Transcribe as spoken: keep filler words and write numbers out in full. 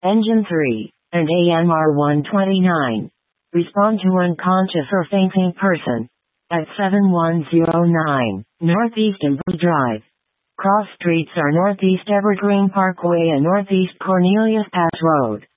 Engine three, and A M R one twenty-nine. Respond to unconscious or fainting person. At seven one zero nine, Northeast Improve Drive. Cross streets are Northeast Evergreen Parkway and Northeast Cornelius Pass Road.